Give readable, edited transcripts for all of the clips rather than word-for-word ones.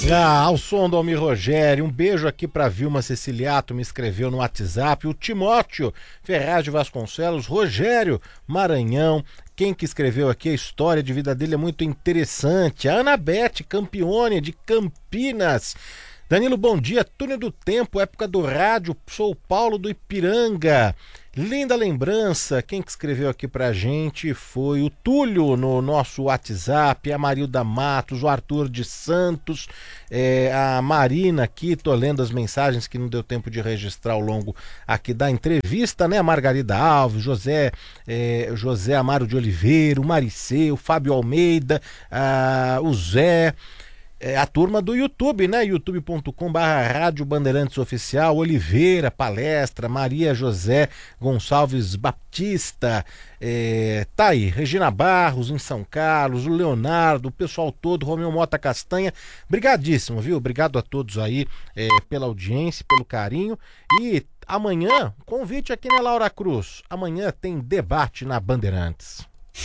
Ao som do Almir Rogério, um beijo aqui pra Vilma Ceciliato, me escreveu no WhatsApp, o Timóteo Ferraz de Vasconcelos, Rogério Maranhão, quem que escreveu aqui, a história de vida dele é muito interessante, a Anabete Campione de Campinas. Danilo, bom dia, túnel do tempo, época do rádio, sou o Paulo do Ipiranga. Linda lembrança, quem que escreveu aqui pra gente foi o Túlio no nosso WhatsApp, a Marilda Matos, o Arthur de Santos, a Marina aqui, tô lendo as mensagens que não deu tempo de registrar ao longo aqui da entrevista, né? A Margarida Alves, José Amaro de Oliveira, o Maricê, o Fábio Almeida, o Zé... a turma do YouTube, né? youtube.com/Rádio Bandeirantes Oficial, Oliveira, Palestra, Maria José Gonçalves Baptista, tá aí, Regina Barros em São Carlos, o Leonardo, o pessoal todo, Romeu Mota Castanha, brigadíssimo, viu? Obrigado a todos aí pela audiência, pelo carinho, e amanhã, convite aqui na Laura Cruz, amanhã tem debate na Bandeirantes.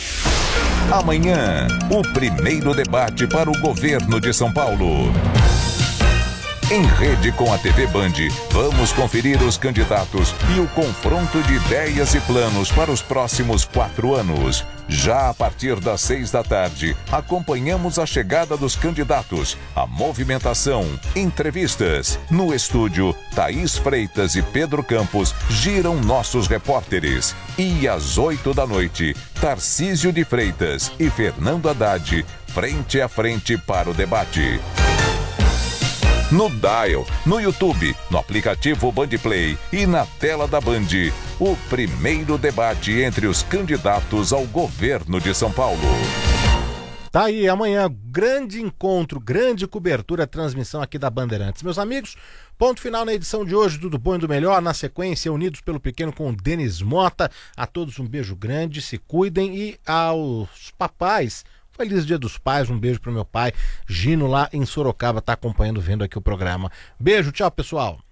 Amanhã, o primeiro debate para o governo de São Paulo. Em rede com a TV Band, vamos conferir os candidatos e o confronto de ideias e planos para os próximos 4 anos. Já a partir das 6 da tarde, acompanhamos a chegada dos candidatos, a movimentação, entrevistas. No estúdio, Thaís Freitas e Pedro Campos giram nossos repórteres. E às 8 da noite, Tarcísio de Freitas e Fernando Haddad, frente a frente para o debate. No Dial, no YouTube, no aplicativo Bandplay e na tela da Band, o primeiro debate entre os candidatos ao governo de São Paulo. Tá aí, amanhã, grande encontro, grande cobertura, transmissão aqui da Bandeirantes. Meus amigos, ponto final na edição de hoje, tudo bom e do melhor. Na sequência, Unidos pelo Pequeno com o Denis Mota. A todos um beijo grande, se cuidem, e aos papais, feliz Dia dos Pais, um beijo pro meu pai, Gino lá em Sorocaba, tá acompanhando, vendo aqui o programa. Beijo, tchau pessoal.